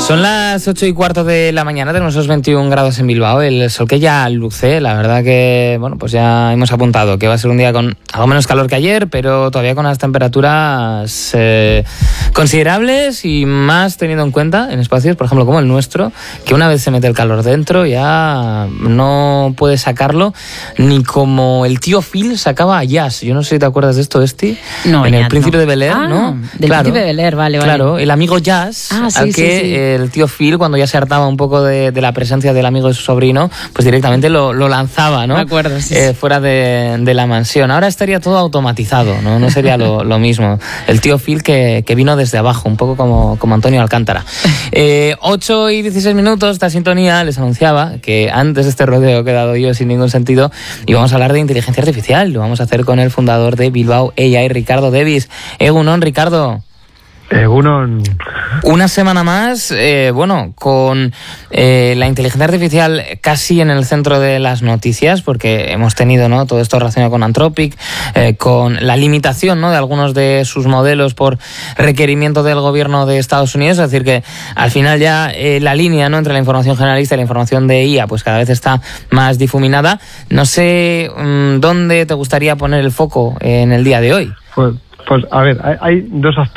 Son las 8:15 de la mañana, tenemos esos 21 grados en Bilbao, el sol que ya luce, la verdad que, bueno, pues ya hemos apuntado que va a ser un día con algo menos calor que ayer, pero todavía con las temperaturas considerables y más teniendo en cuenta en espacios, por ejemplo, como el nuestro, que una vez se mete el calor dentro ya no puede sacarlo, ni como el tío Phil sacaba a Jazz. Yo no sé si te acuerdas de esto, Esti. No, en El Príncipe de Bel-Air, ¿no? Del Príncipe de Bel-Air, vale. Claro, el amigo Jazz, sí, al que el tío Phil, cuando ya se hartaba un poco de la presencia del amigo de su sobrino, pues directamente lo lanzaba, ¿no? Me acuerdo, sí. Fuera de la mansión. Ahora estaría todo automatizado, ¿no? No sería lo mismo. El tío Phil que vino desde abajo, un poco como Antonio Alcántara. 8:16, esta sintonía les anunciaba que antes de este rodeo que he dado yo sin ningún sentido, íbamos a hablar de inteligencia artificial. Lo vamos a hacer con el fundador de Bilbao AI, Ricardo Devis. Egunon, Ricardo. Egunon. Una semana más, con la inteligencia artificial casi en el centro de las noticias, porque hemos tenido, ¿no?, todo esto relacionado con Anthropic, con la limitación, ¿no?, de algunos de sus modelos por requerimiento del gobierno de Estados Unidos. Es decir, que al final ya la línea, ¿no?, entre la información generalista y la información de IA, pues cada vez está más difuminada. No sé dónde te gustaría poner el foco en el día de hoy. Pues a ver, hay dos aspectos